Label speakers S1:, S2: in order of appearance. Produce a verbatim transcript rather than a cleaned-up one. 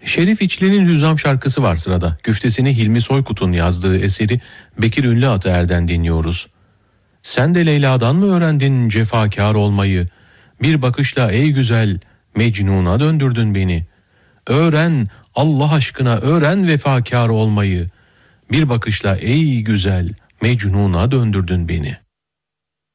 S1: Şerif İçli'nin Hüzzam şarkısı var sırada. Güftesini Hilmi Soykut'un yazdığı eseri Bekir Ünlüatı Er'den dinliyoruz. Sen de Leyla'dan mı öğrendin cefakar olmayı? Bir bakışla ey güzel Mecnun'a döndürdün beni. Öğren Allah aşkına öğren vefakar olmayı. Bir bakışla ey güzel Mecnun'a döndürdün beni.